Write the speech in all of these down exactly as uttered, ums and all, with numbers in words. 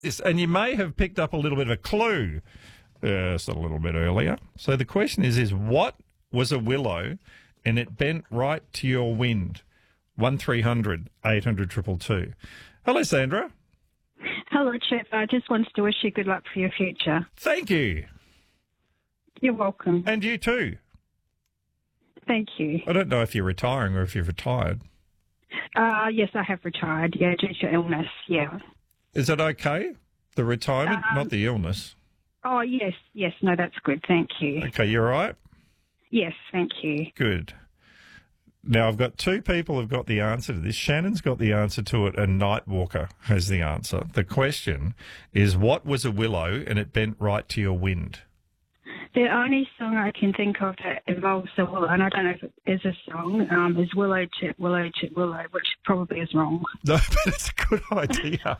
Yes, and you may have picked up a little bit of a clue uh, just a little bit earlier. So the question is, is what was a willow and it bent right to your wind? one three hundred eight hundred two two two. Hello, Sandra. Hello, Chip. I just wanted to wish you good luck for your future. Thank you. You're welcome. And you too. Thank you. I don't know if you're retiring or if you've retired. Uh, yes, I have retired, yeah, due to illness, yeah. Is it okay, the retirement, Um, not the illness? Oh, yes, yes, no, that's good, thank you. Okay, you all right? Yes, thank you. Good. Now, I've got two people who've got the answer to this. Shannon's got the answer to it, and Nightwalker has the answer. The question is, what was a willow and it bent right to your wind? The only song I can think of that involves a willow, and I don't know if it is a song, um, is Willow, Chip, Willow, Chip, Willow, which probably is wrong. No, but it's a good idea.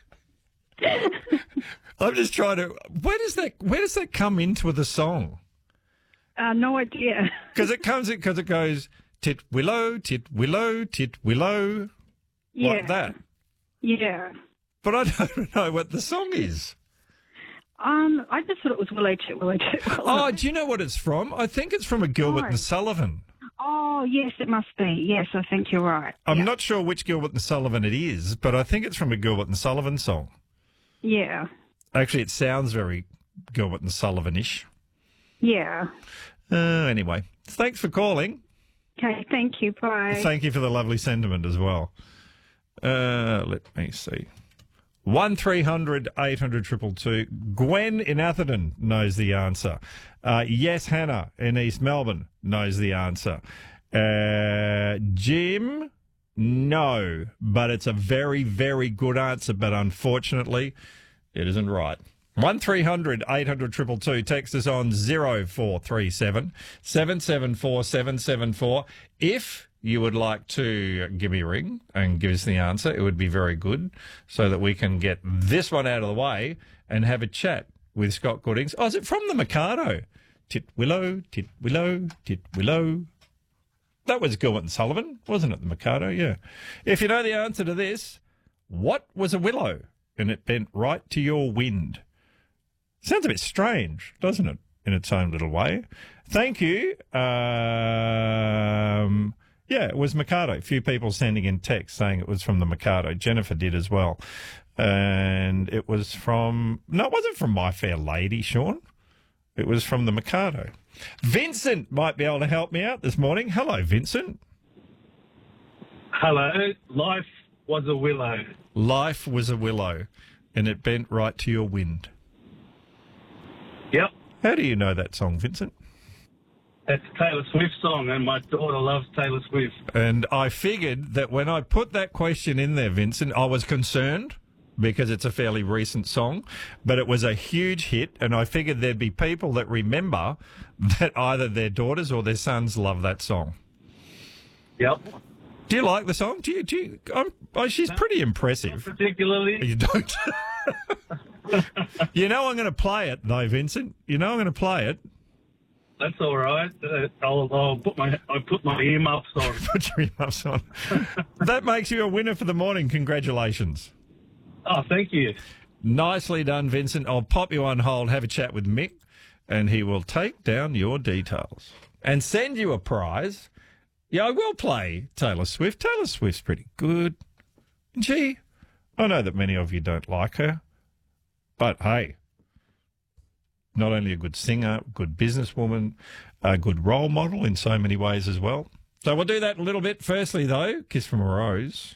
I'm just trying to. Where does that? Where does that come into the song? Uh, no idea. Because it comes because it goes tit willow, tit willow, tit willow, Yeah. like that. Yeah. But I don't know what the song is. Um, I just thought it was Willow, Chip, Willow, Chip, Willow. Oh, do you know what it's from? I think it's from a Gilbert No. and Sullivan. Oh, yes, it must be. Yes, I think you're right. I'm yeah. not sure which Gilbert and Sullivan it is, but I think it's from a Gilbert and Sullivan song. Yeah. Actually, it sounds very Gilbert and Sullivan-ish. Yeah. Uh, anyway, thanks for calling. Okay, thank you. Bye. Thank you for the lovely sentiment as well. Uh, let me see. one three hundred eight hundred two two two. Gwen in Atherton knows the answer. Uh, yes, Hannah in East Melbourne knows the answer. Uh, Jim, no, but it's a very, very good answer, but unfortunately, it isn't right. one three hundred eight hundred two two two. Text us on zero four three seven seven seven four seven seven four. If you would like to give me a ring and give us the answer, it would be very good so that we can get this one out of the way and have a chat with Scott Goodings. Oh, is it from the Mikado? Tit willow, tit willow, tit willow. That was Gilbert and Sullivan, wasn't it, the Mikado? Yeah. If you know the answer to this, what was a willow and it bent right to your wind? Sounds a bit strange, doesn't it, in its own little way? Thank you. Um, yeah, it was Mikado. A few people sending in text saying it was from the Mikado. Jennifer did as well. And it was from... No, it wasn't from My Fair Lady, Sean. It was from the Mikado. Vincent might be able to help me out this morning. Hello, Vincent. Hello. Life was a willow. Life was a willow, and it bent right to your wind. Yep. How do you know that song, Vincent? That's a Taylor Swift song, and my daughter loves Taylor Swift. And I figured that when I put that question in there, Vincent, I was concerned because it's a fairly recent song, but it was a huge hit, and I figured there'd be people that remember that either their daughters or their sons love that song. Yep. Do you like the song? Do you? Do you I'm, oh, she's pretty impressive. Not particularly. You don't? You know I'm going to play it, though, Vincent. You know I'm going to play it. That's all right. Uh, I'll, I'll put my I'll put my earmuffs on. Put your earmuffs on. That makes you a winner for the morning. Congratulations. Oh, thank you. Nicely done, Vincent. I'll pop you on hold, have a chat with Mick, and he will take down your details and send you a prize. Yeah, I will play Taylor Swift. Taylor Swift's pretty good. And gee, I know that many of you don't like her, but hey, not only a good singer, good businesswoman, a good role model in so many ways as well. So we'll do that in a little bit. Firstly, though, Kiss from a Rose.